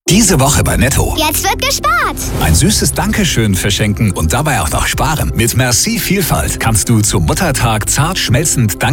Diese Woche bei Netto. Jetzt wird gespart. Ein süßes Dankeschön verschenken und dabei auch noch sparen. Mit Merci Vielfalt kannst du zum Muttertag zart schmelzend